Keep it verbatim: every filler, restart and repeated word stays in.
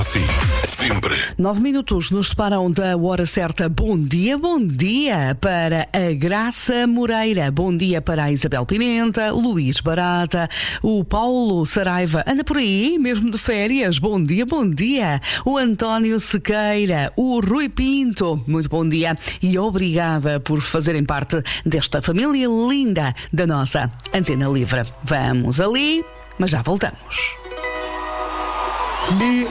Sim, sempre. Nove minutos nos separam da hora certa. Bom dia, bom dia para a Graça Moreira. Bom dia para a Isabel Pimenta, Luís Barata, o Paulo Saraiva. Anda por aí, mesmo de férias. Bom dia, bom dia. O António Sequeira, o Rui Pinto. Muito bom dia e obrigada por fazerem parte desta família linda da nossa Antena Livre. Vamos ali, mas já voltamos.